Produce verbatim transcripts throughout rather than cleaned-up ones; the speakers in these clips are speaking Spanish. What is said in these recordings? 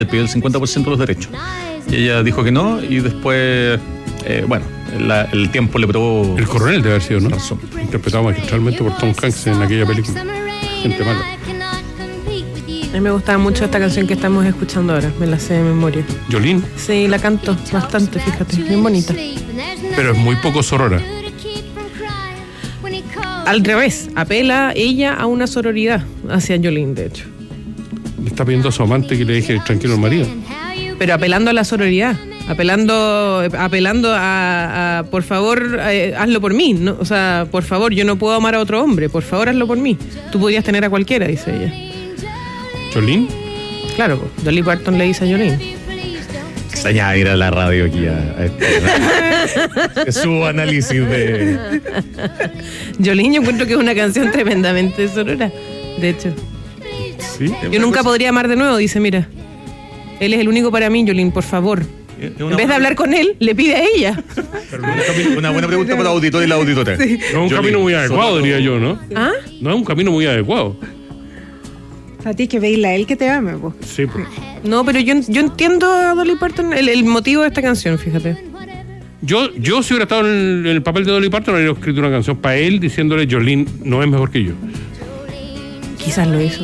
le pidió el cincuenta por ciento de los derechos. Y ella dijo que no, y después, eh, bueno, la, el tiempo le probó... El coronel debe haber sido, ¿no? Razón. Interpretado magistralmente por Tom Hanks en aquella película. Gente mala. A mí me gustaba mucho esta canción que estamos escuchando ahora, me la sé de memoria. ¿Jolene? Sí, la canto bastante, fíjate, bien bonita. Pero es muy poco sorora. Al revés, apela ella a una sororidad hacia Jolene, de hecho. Le está pidiendo a su amante que le deje tranquilo al marido. Pero apelando a la sororidad, apelando apelando a, a por favor, eh, hazlo por mí, ¿no? O sea, por favor, yo no puedo amar a otro hombre, por favor, hazlo por mí. Tú podrías tener a cualquiera, dice ella. ¿Jolene? Claro, Dolly Parton le dice a Jolene. Extrañaba ir a la radio aquí a, a este, a su análisis de... Jolene, yo encuentro que es una canción tremendamente sorora, de hecho. Sí. Yo nunca podría amar de nuevo, dice, mira. Él es el único para mí, Jolene, por favor. En vez de hablar con él, le pide a ella. Pero una, una buena pregunta para el auditor y la auditora. Sí. No es un Jolene, camino muy adecuado, diría yo, ¿no? ¿Ah? No es un camino muy adecuado. A ti hay que pedirle a él que te ame, pues. Sí, pues. No, pero yo, yo entiendo a Dolly Parton el, el motivo de esta canción, fíjate. Yo, yo si hubiera estado en el, en el papel de Dolly Parton, habría escrito una canción para él diciéndole Jolene no es mejor que yo. Quizás lo hizo.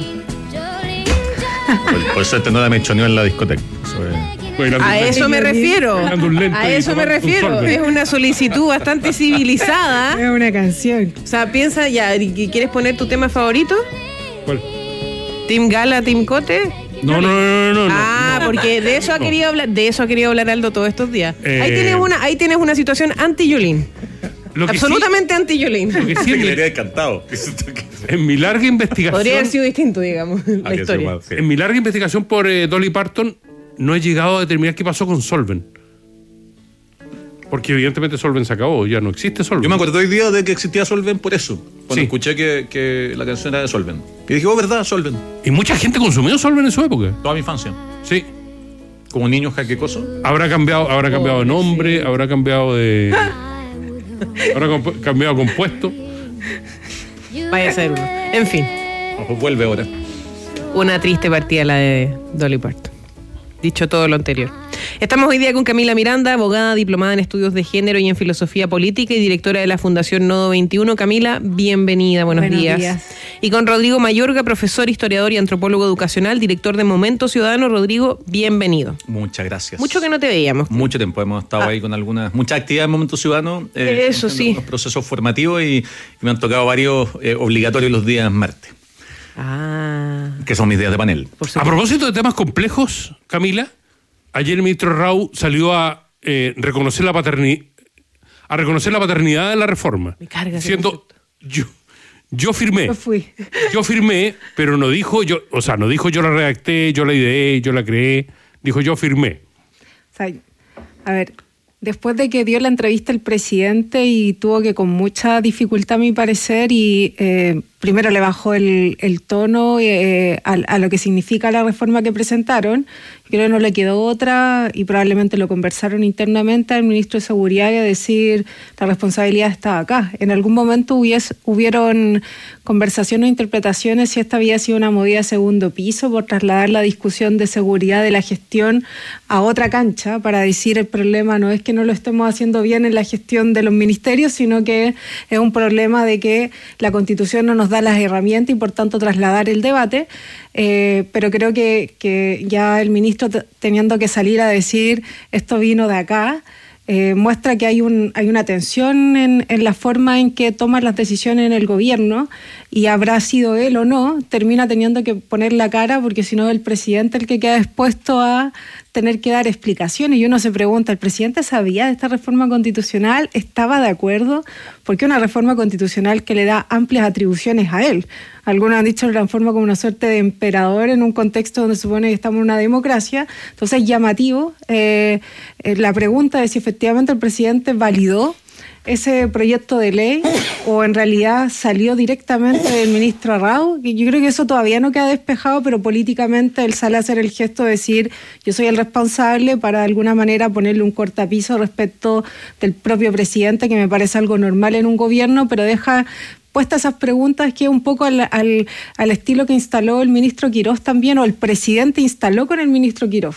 Por, por suerte no la mechoneó en la discoteca. Eso es... Bailando A un lento. eso me refiero. Bailando un lento A y eso me tomando un refiero. sorbe. Es una solicitud bastante civilizada. Es una canción. O sea, piensa ya, ¿y ¿quieres poner tu tema favorito? ¿Cuál? ¿Team Gala, Team Cote? No, no, no, no, no. Ah, no. porque de eso ha No. querido hablar, de eso ha querido hablar Aldo todos estos días. Eh, Ahí tienes una, ahí tienes una situación anti-Jolene. Lo que Absolutamente anti-Jolene. Sí, lo que sí en, le mi, habría encantado. en mi larga investigación. Podría haber sido distinto, digamos, la Habría sido historia. más, sí. En mi larga investigación por eh, Dolly Parton, no he llegado a determinar qué pasó con Solven. Porque evidentemente Solven se acabó, ya no existe Solven. Yo me acordé hoy día de que existía Solven por eso. Cuando Sí. escuché que, que la canción era de Solven. Y dije, oh, ¿verdad? Solven. Y mucha gente consumió Solven en su época. Toda mi infancia. Sí. Como niño jaquecoso. Habrá cambiado, habrá cambiado de nombre, habrá cambiado de. habrá compu- cambiado compuesto. Vaya a ser uno. En fin, Ojo, vuelve ahora. una triste partida la de Dolly Parton. Dicho todo lo anterior. Estamos hoy día con Camila Miranda, abogada diplomada en estudios de género y en filosofía política y directora de la Fundación Nodo veintiuno. Camila, bienvenida, buenos, Buenos días. días. Y con Rodrigo Mayorga, profesor, historiador y antropólogo educacional, director de Momento Ciudadano. Rodrigo, bienvenido. Muchas gracias. Mucho que no te veíamos. Mucho tiempo hemos estado Ah. ahí con algunas, muchas actividades en Momento Ciudadano. eh, Eso sí. Unos procesos formativos y, y me han tocado varios eh, obligatorios los días martes, Ah, que son mis días de panel. por A supuesto. propósito de temas complejos, Camila, ayer el ministro Rau salió a eh, reconocer la paternidad a reconocer la paternidad de la reforma. Me carga ese Diciendo, yo, yo firmé. Yo fui. Yo firmé, pero no dijo yo, o sea, no dijo yo la redacté, yo la ideé, yo la creé, dijo yo firmé. O sea, a ver, después de que dio la entrevista el presidente y tuvo que con mucha dificultad, a mi parecer, y eh, primero le bajó el, el tono eh, a, a lo que significa la reforma que presentaron, creo que no le quedó otra y probablemente lo conversaron internamente al ministro de Seguridad y a decir la responsabilidad está acá. En algún momento hubies, hubieron conversaciones o interpretaciones si esta había sido una movida de segundo piso por trasladar la discusión de seguridad de la gestión a otra cancha para decir el problema no es que no lo estemos haciendo bien en la gestión de los ministerios, sino que es un problema de que la Constitución no nos da las herramientas y por tanto trasladar el debate. Eh, pero creo que, que ya el ministro t- teniendo que salir a decir esto vino de acá, eh, muestra que hay, un, hay una tensión en, en la forma en que toman las decisiones en el gobierno y habrá sido él o no, termina teniendo que poner la cara porque si no es el presidente el que queda expuesto a tener que dar explicaciones y uno se pregunta, ¿el presidente sabía de esta reforma constitucional? ¿Estaba de acuerdo? Porque una reforma constitucional que le da amplias atribuciones a él. Algunos han dicho que la transforma como una suerte de emperador en un contexto donde se supone que estamos en una democracia. Entonces es llamativo eh, eh, la pregunta de si efectivamente el presidente validó ese proyecto de ley o en realidad salió directamente del ministro Rau, que yo creo que eso todavía no queda despejado, pero políticamente él sale a hacer el gesto de decir yo soy el responsable para de alguna manera ponerle un cortapiso respecto del propio presidente, que me parece algo normal en un gobierno, pero deja respuesta a esas preguntas, que es un poco al, al, al estilo que instaló el ministro Quirós también, o el presidente instaló con el ministro Quirós.